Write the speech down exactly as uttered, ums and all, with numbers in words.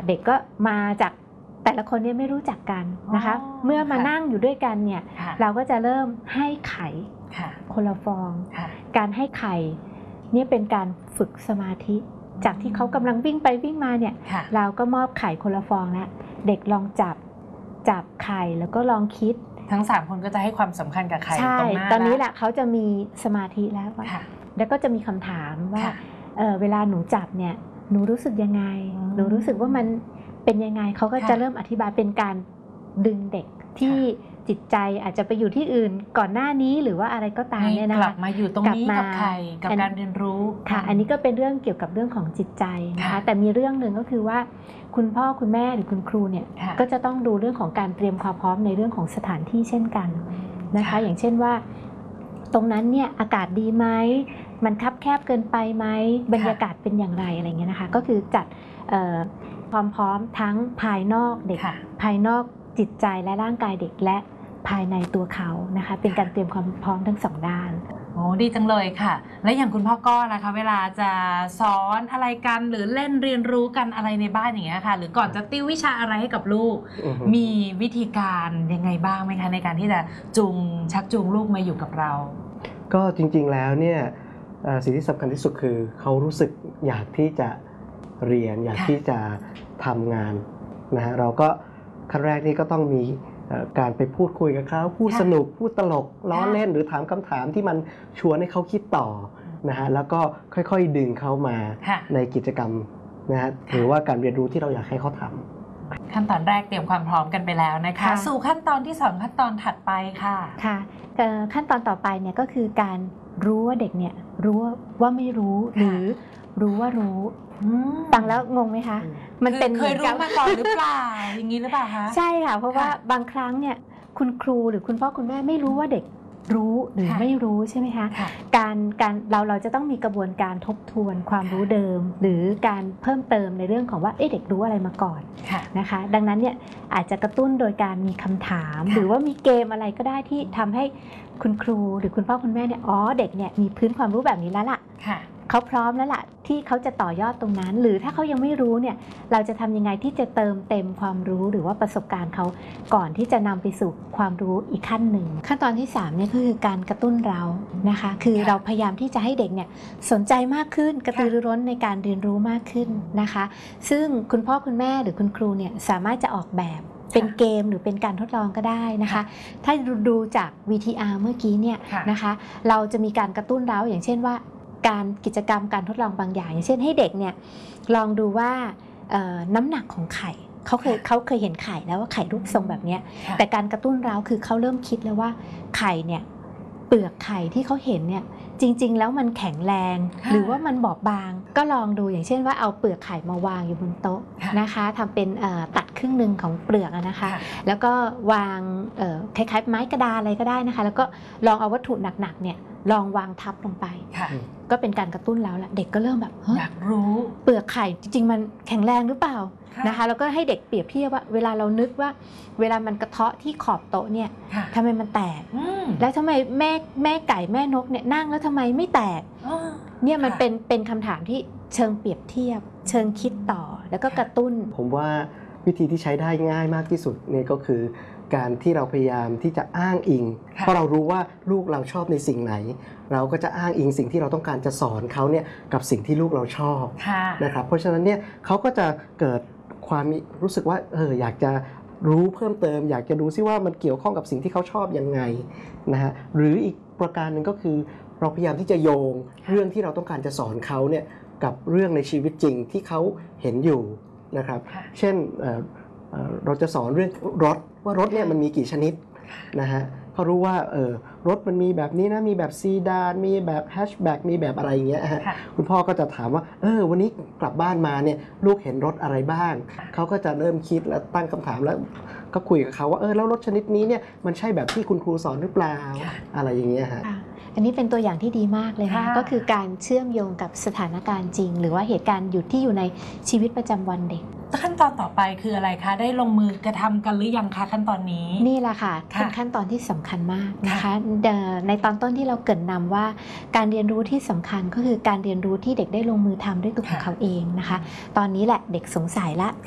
เด็กก็มาจากแต่ละคนเนี่ยไม่รู้จักกันนะคะเมื่อมานั่งอยู่ด้วยกันเนี่ยเราก็จะเริ่มให้ไข่คนละฟองการให้ไข่นี่เป็นการฝึกสมาธิจากที่เขากำลังวิ่งไปวิ่งมาเนี่ยเราก็มอบไข่คนละฟองแล้วเด็กลองจับจับไข่แล้วก็ลองคิดทั้งสามคนก็จะให้ความสำคัญกับไข่ตรงหน้าตอนนี้แหละเขาจะมีสมาธิแล้วแล้วก็จะมีคำถามว่า เ, เวลาหนูจับเนี่ยหนูรู้สึกยังไงหนูรู้สึกว่ามันเป็นยังไงเขาก็จะเริ่มอธิบายเป็นการดึงเด็กที่จิตใจอาจจะไปอยู่ที่อื่นก่อนหน้านี้หรือว่าอะไรก็ตามเนี่ยนะคะกลับมาอยู่ตรงนี้กับไข่กับการเรียนรู้ค่ะอันนี้ก็เป็นเรื่องเกี่ยวกับเรื่องของจิตใจนะคะแต่มีเรื่องหนึ่งก็คือว่าคุณพ่อคุณแม่หรือคุณครูเนี่ยก็จะต้องดูเรื่องของการเตรียมความพร้อมในเรื่องของสถานที่เช่นกันนะคะอย่างเช่นว่าตรงนั้นเนี่ยอากาศดีไหมมันคับแคบเกินไปไหมบรรยากาศเป็นอย่างไรอะไรเงี้ยนะคะก็คือจัดความพร้อมทั้งภายนอกเด็กภายนอกจิตใจและร่างกายเด็กและภายในตัวเขานะคะเป็นการเตรียมความพร้อมทั้งสองด้านโอ้ดีจังเลยค่ะและอย่างคุณพ่อก็นะคะเวลาจะสอนอะไรกันหรือเล่นเรียนรู้กันอะไรในบ้านอย่างเงี้ยค่ะหรือก่อนจะติววิชาอะไรให้กับลูก มีวิธีการยังไงบ้างไหมคะในการที่จะจูงชักจูงลูกมาอยู่กับเราก็จริงๆแล้วเนี่ยสิ่งที่สำคัญที่สุดคือเขารู้สึกอยากที่จะเรียนอยากที่จะทำงานนะฮะเราก็ขั้นแรกนี่ก็ต้องมีการไปพูดคุยกับเขาพูดสนุกพูดตลกล้อเล่นหรือถามคำถามที่มันชวนให้เขาคิดต่อนะฮะแล้วก็ค่อยๆดึงเขามาในกิจกรรมนะฮะหรือว่าการเรียนรู้ที่เราอยากให้เขาทำขั้นตอนแรกเตรียมความพร้อมกันไปแล้วนะคะสู่ขั้นตอนที่สองขั้นตอนถัดไปค่ะค่ะขั้นตอนต่อไปเนี่ยก็คือการรู้ว่าเด็กเนี่ยรู้ว่าไม่รู้หรือรู้ว่ารู้ฟังแล้วงงไหมคะมันเป็นเคยรู้มาก่อนหรือเปล่าอย่างนี้หรือเปล่าคะใช่ค่ะเพราะว่าบางครั้งเนี่ยคุณครูหรือคุณพ่อคุณแม่ไม่รู้ว่าเด็กรู้หรือไม่รู้ใช่ไหมคะการการเราเราจะต้องมีกระบวนการทบทวนความรู้เดิมหรือการเพิ่มเติมในเรื่องของว่าเอ๊ะเด็กรู้อะไรมาก่อนนะคะดังนั้นเนี่ยอาจจะกระตุ้นโดยการมีคำถามหรือว่ามีเกมอะไรก็ได้ที่ทำให้คุณครูหรือคุณพ่อคุณแม่เนี่ยอ๋อเด็กเนี่ยมีพื้นความรู้แบบนี้แล้วล่ะเขาพร้อมแล้วล่ะที่เขาจะต่อยอดตรงนั้นหรือถ้าเขายังไม่รู้เนี่ยเราจะทำยังไงที่จะเติมเต็มความรู้หรือว่าประสบการณ์เขาก่อนที่จะนำไปสู่ความรู้อีกขั้นหนึ่งขั้นตอนที่สามเนี่ยก็คือการกระตุ้นเรานะคะคือเราพยายามที่จะให้เด็กเนี่ยสนใจมากขึ้นกระตือรือร้นในการเรียนรู้มากขึ้นนะคะซึ่งคุณพ่อคุณแม่หรือคุณครูเนี่ยสามารถจะออกแบบเป็นเกมหรือเป็นการทดลองก็ได้นะคะถ้าดูจาก วี ที อาร์ เมื่อกี้เนี่ยนะคะเราจะมีการกระตุ้นเราอย่างเช่นว่าการกิจกรรมการทดลองบางอย่างอย่างเช่นให้เด็กเนี่ยลองดูว่าน้ำหนักของไข่เขาเคยเขาเคยเห็นไข่แล้วว่าไข่รูปทรงแบบนี้แต่การกระตุ้นเราคือเขาเริ่มคิดแล้วว่าไข่เนี่ยเปลือกไข่ที่เขาเห็นเนี่ยจริงๆแล้วมันแข็งแรงหรือว่ามันบอบบางก็ลองดูอย่างเช่นว่าเอาเปลือกไข่มาวางอยู่บนโต๊ะนะคะทำเป็นตัดครึ่งหนึ่งของเปลือกนะคะแล้วก็วางคล้ายๆไม้กระดาษอะไรก็ได้นะคะแล้วก็ลองเอาวัตถุหนักๆเนี่ยลองวางทับลงไปก็เป็นการกระตุ้นแล้วละเด็กก็เริ่มแบบอยากรู้เปลือกไข่จริงๆมันแข็งแรงหรือเปล่านะคะแล้วก็ให้เด็กเปรียบเทียบว่าเวลาเรานึกว่าเวลามันกระเทาะที่ขอบโต๊ะเนี่ยทำไมมันแตกแล้วทำไมแม่แม่ไก่แม่นกเนี่ยนั่งแล้วทำไมไม่แตกเนี่ยมันเป็นเป็นคำถามที่เชิงเปรียบเทียบเชิงคิดต่อแล้วก็กระตุ้นผมว่าวิธีที่ใช้ได้ง่ายมากที่สุดเนี่ยก็คือการที่เราพยายามที่จะอ้างอิงเพราะเรารู้ว่าลูกเราชอบในสิ่งไหนเราก็จะอ้างอิงสิ่งที่เราต้องการจะสอนเขาเนี่ยกับสิ่งที่ลูกเราชอบนะครับเพราะฉะนั้นเนี่ยเขาก็จะเกิดความรู้สึกว่าเอออยากจะรู้เพิ่มเติมอยากจะดูซิว่ามันเกี่ยวข้องกับสิ่งที่เขาชอบยังไงนะฮะหรืออีกประการหนึ่งก็คือเราพยายามที่จะโยงเรื่องที่เราต้องการจะสอนเขาเนี่ยกับเรื่องในชีวิตจริงที่เขาเห็นอยู่นะครับเช่นเราจะสอนเรื่องรถว่ารถเนี่ยมันมีกี่ชนิดนะฮะเขารู้ว่าเออรถมันมีแบบนี้นะมีแบบซีดานมีแบบแฮชแบ็กมีแบบอะไรอย่างเงี้ยฮะคุณพ่อก็จะถามว่าเออวันนี้กลับบ้านมาเนี่ยลูกเห็นรถอะไรบ้างเขาก็จะเริ่มคิดและตั้งคำถามแล้วก็คุยกับเขาว่าเออแล้วรถชนิดนี้เนี่ยมันใช่แบบที่คุณครูสอนหรือเปล่าอะไรอย่างเงี้ยฮะอันนี้เป็นตัวอย่างที่ดีมากเลยค่ะก็คือการเชื่อมโยงกับสถานการณ์จริงหรือว่าเหตุการณ์อยู่ที่อยู่ในชีวิตประจำวันเด็กขั้นตอนต่อไปคืออะไรคะได้ลงมือกระทำกันหรือยังคะขั้นตอนนี้นี่แหละค่ะเป็นขั้นตอนที่สำคัญมากนะคะในตอนต้นที่เราเกริ่นนำว่าการเรียนรู้ที่สำคัญก็คือการเรียนรู้ที่เด็กได้ลงมือทำด้วยตัวของเขาเองนะคะตอนนี้แหละเด็กสงสัยละ